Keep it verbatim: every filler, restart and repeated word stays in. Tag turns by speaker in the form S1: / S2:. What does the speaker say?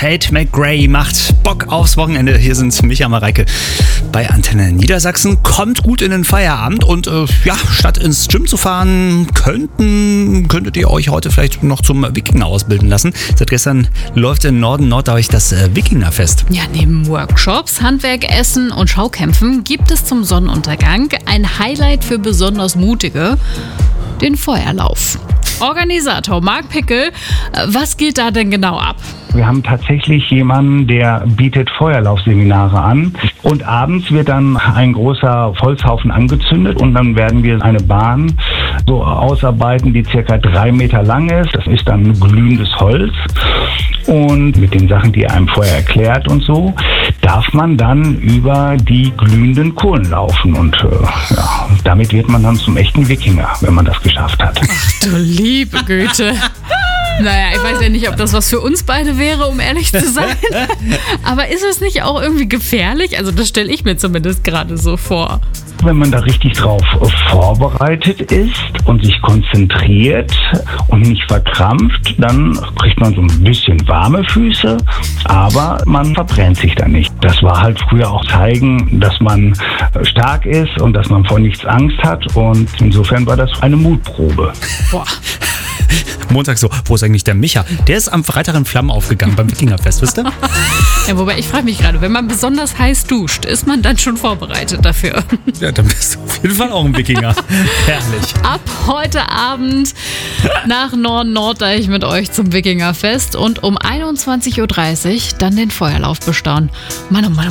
S1: Tate McRae macht Bock aufs Wochenende. Hier sind Micha Mareike bei Antenne Niedersachsen. Kommt gut in den Feierabend und äh, ja, statt ins Gym zu fahren, könnten, könntet ihr euch heute vielleicht noch zum Wikinger ausbilden lassen. Seit gestern läuft in Norden Norddeutsch das äh, Wikingerfest.
S2: Ja, neben Workshops, Handwerk, Essen und Schaukämpfen gibt es zum Sonnenuntergang ein Highlight für besonders Mutige, den Feuerlauf. Organisator Marc Pickel, was geht da denn genau ab?
S3: Wir haben tatsächlich jemanden, der bietet Feuerlaufseminare an und abends wird dann ein großer Holzhaufen angezündet und dann werden wir eine Bahn so ausarbeiten, die circa drei Meter lang ist. Das ist dann glühendes Holz und mit den Sachen, die einem vorher erklärt und so, darf man dann über die glühenden Kohlen laufen und äh, ja, damit wird man dann zum echten Wikinger, wenn man das geschafft hat.
S2: Ach du liebe Güte. Naja, ich weiß ja nicht, ob das was für uns beide wäre, um ehrlich zu sein. Aber ist es nicht auch irgendwie gefährlich? Also das stelle ich mir zumindest gerade so vor.
S3: Wenn man da richtig drauf vorbereitet ist und sich konzentriert und nicht verkrampft, dann kriegt man so ein bisschen warme Füße, aber man verbrennt sich dann nicht. Das war halt früher auch zeigen, dass man stark ist und dass man vor nichts Angst hat und insofern war das eine Mutprobe.
S2: Boah.
S1: Montag so, wo ist eigentlich der Micha? Der ist am Freitag in Flammen aufgegangen beim Wikingerfest, wisst ihr?
S2: Ja, wobei ich frage mich gerade, wenn man besonders heiß duscht, ist man dann schon vorbereitet dafür?
S1: Ja, dann bist du auf jeden Fall auch ein Wikinger. Herrlich.
S2: Ab heute Abend nach Norden-Norddeich mit euch zum Wikingerfest und um einundzwanzig Uhr dreißig dann den Feuerlauf bestaunen. Mann, oh Mann,